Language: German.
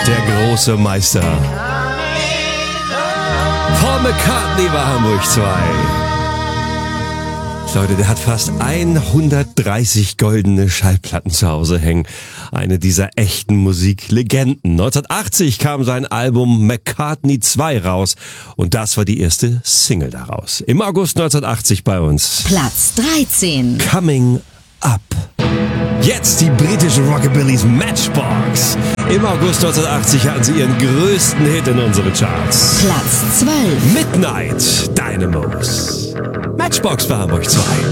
der große Meister. Paul McCartney war Hamburg 2. Leute, der hat fast 130 goldene Schallplatten zu Hause hängen. Eine dieser echten Musiklegenden. 1980 kam sein Album McCartney 2 raus. Und das war die erste Single daraus. Im August 1980 bei uns. Platz 13. Coming Up. Jetzt die britische Rockabillys Matchbox. Im August 1980 hatten sie ihren größten Hit in unseren Charts. Platz 12. Midnight Dynamos. Matchbox war Hamburg 2.